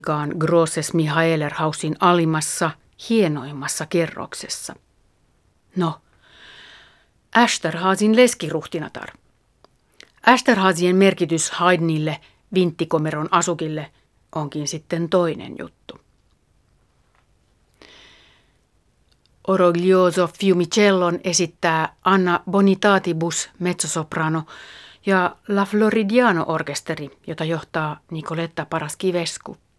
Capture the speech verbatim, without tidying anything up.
Gaan Grosses Michaelerhausin alimmassa, hienoimmassa kerroksessa. No, Ästerhaasin leskiruhtinatar. Ästerhaasien merkitys Haydnille, vinttikomeron asukille, onkin sitten toinen juttu. Oroglioso Fiumicellon esittää Anna Bonitatibus mezzosoprano ja La Floridiano-orkesteri, jota johtaa Nicoletta Paraskivescu.